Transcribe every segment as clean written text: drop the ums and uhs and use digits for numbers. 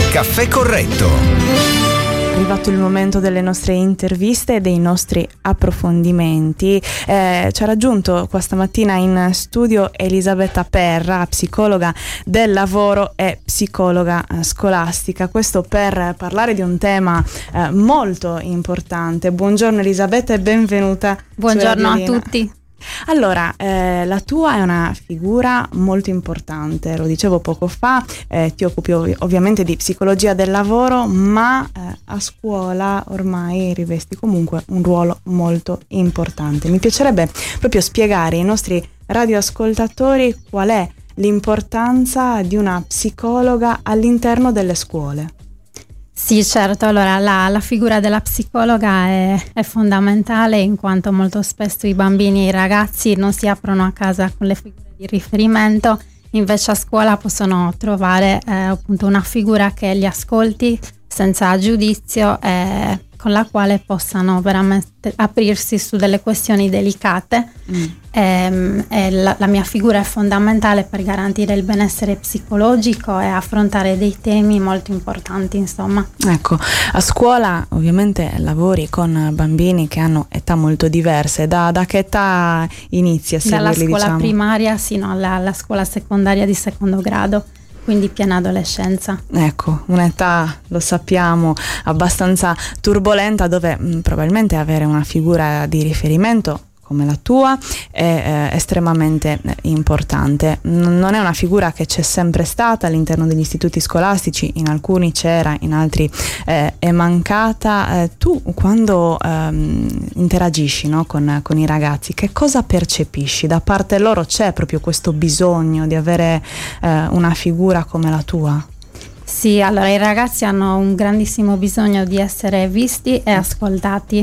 Caffè Corretto. È arrivato il momento delle nostre interviste e dei nostri approfondimenti. Ci ha raggiunto questa mattina in studio Elisabetta Perra, psicologa del lavoro e psicologa scolastica. Questo per parlare di un tema molto importante. Buongiorno Elisabetta e benvenuta. Buongiorno a tutti. Allora, la tua è una figura molto importante, lo dicevo poco fa, ti occupi ovviamente di psicologia del lavoro, ma a scuola ormai rivesti comunque un ruolo molto importante. Mi piacerebbe proprio spiegare ai nostri radioascoltatori qual è l'importanza di una psicologa all'interno delle scuole. Sì, certo, allora la figura della psicologa è fondamentale, in quanto molto spesso i bambini e i ragazzi non si aprono a casa con le figure di riferimento, invece a scuola possono trovare appunto una figura che li ascolti senza giudizio, con la quale possano veramente aprirsi su delle questioni delicate. La mia figura è fondamentale per garantire il benessere psicologico e affrontare dei temi molto importanti, insomma. Ecco, a scuola ovviamente lavori con bambini che hanno età molto diverse. Da che età inizi a seguirli? Dalla scuola primaria sino alla scuola secondaria di secondo grado, quindi piena adolescenza. Ecco, un'età, lo sappiamo, abbastanza turbolenta, dove probabilmente avere una figura di riferimento come la tua è estremamente importante. Non è una figura che c'è sempre stata all'interno degli istituti scolastici, in alcuni c'era, in altri è mancata. Tu quando interagisci, no, con i ragazzi, che cosa percepisci? Da parte loro c'è proprio questo bisogno di avere una figura come la tua? Sì, allora i ragazzi hanno un grandissimo bisogno di essere visti e ascoltati.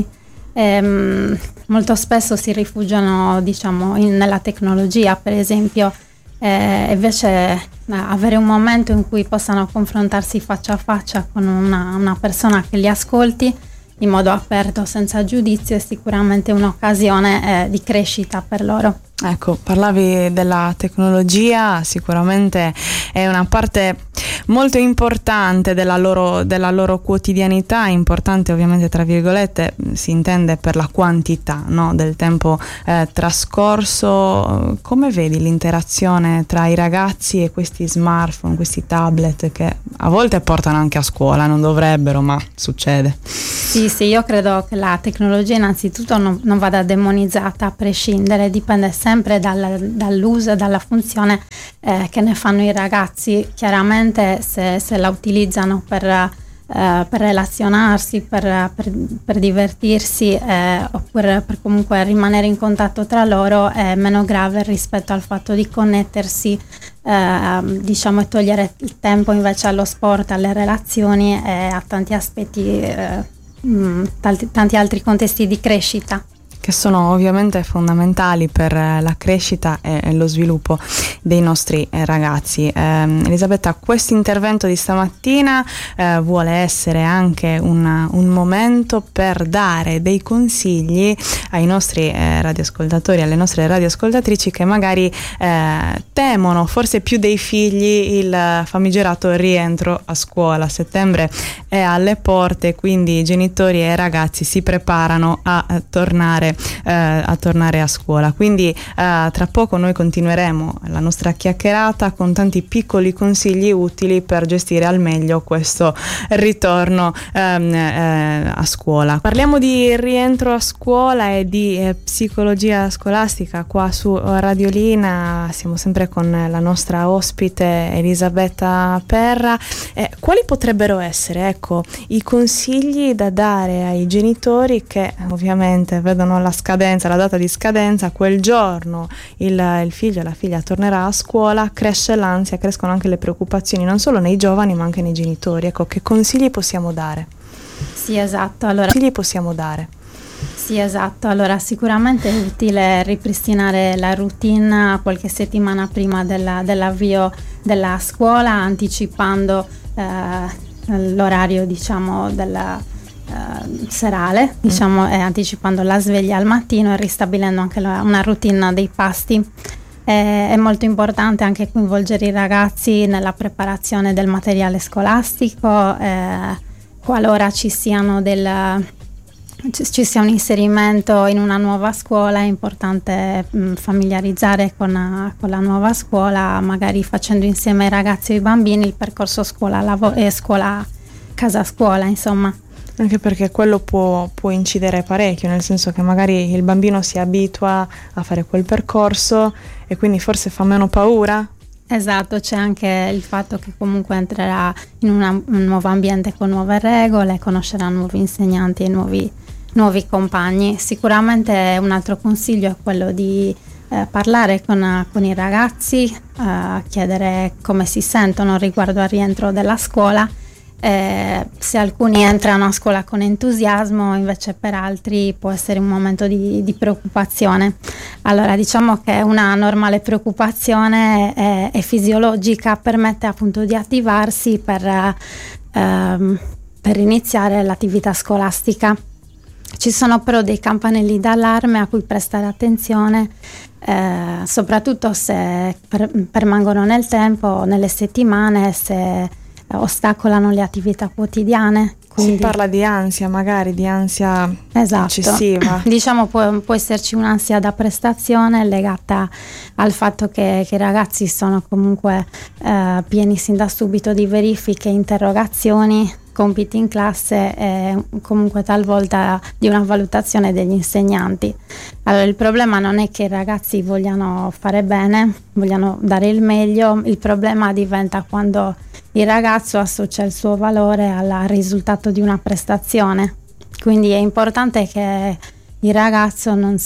Molto spesso si rifugiano, diciamo, nella tecnologia, per esempio, invece avere un momento in cui possano confrontarsi faccia a faccia con una persona che li ascolti in modo aperto, senza giudizio, è sicuramente un'occasione di crescita per loro. Ecco, parlavi della tecnologia, sicuramente è una parte molto importante della loro quotidianità, importante ovviamente tra virgolette, si intende per la quantità, no, del tempo trascorso. Come vedi l'interazione tra i ragazzi e questi smartphone, questi tablet che a volte portano anche a scuola, non dovrebbero, ma succede? Sì, io credo che la tecnologia innanzitutto non vada demonizzata a prescindere, dipende sempre dall'uso e dalla funzione che ne fanno i ragazzi. Chiaramente se la utilizzano per relazionarsi, per divertirsi, oppure per comunque rimanere in contatto tra loro, è meno grave rispetto al fatto di connettersi, diciamo, e togliere il tempo invece allo sport, alle relazioni e a tanti aspetti, tanti altri contesti di crescita, che sono ovviamente fondamentali per la crescita e lo sviluppo dei nostri ragazzi. Elisabetta, questo intervento di stamattina vuole essere anche un momento per dare dei consigli ai nostri radioascoltatori, alle nostre radioascoltatrici che magari temono, forse più dei figli, il famigerato rientro a scuola. Settembre è alle porte, quindi i genitori e i ragazzi si preparano a tornare a scuola. Quindi tra poco noi continueremo la nostra chiacchierata con tanti piccoli consigli utili per gestire al meglio questo ritorno a scuola. Parliamo di rientro a scuola e di psicologia scolastica qua su Radiolina. Siamo sempre con la nostra ospite Elisabetta Perra. Quali potrebbero essere, ecco, i consigli da dare ai genitori che ovviamente vedono la data di scadenza, quel giorno il figlio e la figlia tornerà a scuola, cresce l'ansia, crescono anche le preoccupazioni non solo nei giovani ma anche nei genitori. Ecco, che consigli possiamo dare? Sì, esatto. Allora, sicuramente è utile ripristinare la routine qualche settimana prima dell'avvio della scuola, anticipando l'orario, diciamo, della serale, diciamo, anticipando la sveglia al mattino e ristabilendo anche una routine dei pasti. È molto importante anche coinvolgere i ragazzi nella preparazione del materiale scolastico, qualora ci sia un inserimento in una nuova scuola. È importante familiarizzare con la nuova scuola, magari facendo insieme ai ragazzi e ai bambini il percorso scuola casa scuola, insomma. Anche perché quello può incidere parecchio, nel senso che magari il bambino si abitua a fare quel percorso e quindi forse fa meno paura. Esatto, c'è anche il fatto che comunque entrerà in un nuovo ambiente con nuove regole, conoscerà nuovi insegnanti e nuovi compagni. Sicuramente un altro consiglio è quello di parlare con i ragazzi, chiedere come si sentono riguardo al rientro della scuola. Se alcuni entrano a scuola con entusiasmo, invece per altri può essere un momento di preoccupazione. Allora, diciamo che una normale preoccupazione è fisiologica, permette appunto di attivarsi per iniziare l'attività scolastica. Ci sono però dei campanelli d'allarme a cui prestare attenzione, soprattutto se permangono nel tempo, nelle settimane, se ostacolano le attività quotidiane. Quindi si parla di ansia, magari di ansia eccessiva. Diciamo può esserci un'ansia da prestazione legata al fatto che i ragazzi sono comunque pieni sin da subito di verifiche, interrogazioni, compiti in classe e comunque talvolta di una valutazione degli insegnanti. Allora, il problema non è che i ragazzi vogliano fare bene, vogliano dare il meglio, il problema diventa quando il ragazzo associa il suo valore al risultato di una prestazione. Quindi è importante che il ragazzo non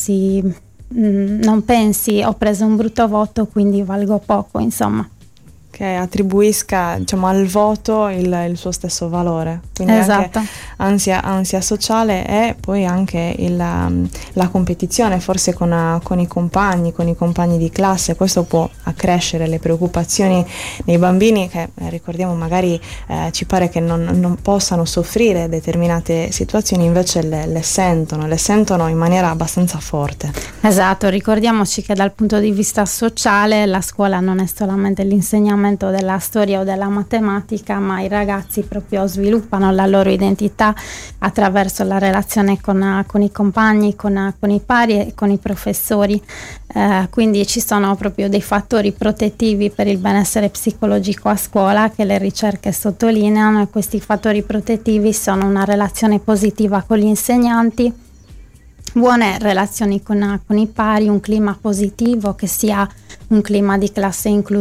pensi ho preso un brutto voto quindi valgo poco, insomma. Che attribuisca, diciamo, al voto il suo stesso valore. Quindi esatto. Anche ansia sociale e poi anche la competizione forse con i compagni di classe. Questo può accrescere le preoccupazioni nei bambini che ricordiamo magari ci pare che non possano soffrire determinate situazioni, invece le sentono in maniera abbastanza forte. Esatto, ricordiamoci che dal punto di vista sociale la scuola non è solamente l'insegnamento della storia o della matematica, ma i ragazzi proprio sviluppano la loro identità attraverso la relazione con i compagni, con i pari e con i professori. Quindi ci sono proprio dei fattori protettivi per il benessere psicologico a scuola che le ricerche sottolineano, e questi fattori protettivi sono una relazione positiva con gli insegnanti, buone relazioni con i pari, un clima positivo che sia un clima di classe inclusivo